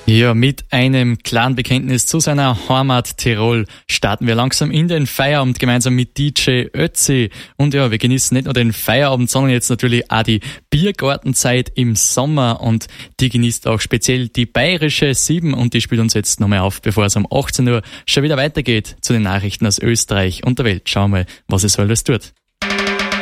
Ja, mit einem klaren Bekenntnis zu seiner Heimat Tirol starten wir langsam in den Feierabend gemeinsam mit DJ Ötzi. Und ja, wir genießen nicht nur den Feierabend, sondern jetzt natürlich auch die Biergartenzeit im Sommer. Und die genießt auch speziell die bayerische 7 und die spielt uns jetzt nochmal auf, bevor es um 18 Uhr schon wieder weitergeht zu den Nachrichten aus Österreich und der Welt. Schauen wir mal, was es alles tut.